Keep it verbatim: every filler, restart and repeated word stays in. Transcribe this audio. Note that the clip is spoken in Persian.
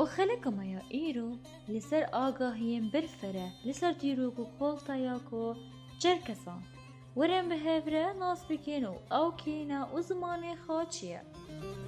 خلقما یا ایرو لسر آگاهیم برفره لسر دیروگ و کولتایاکو چرکسان ورم به هفره ناس بکینو او کینا و زمان خاچیه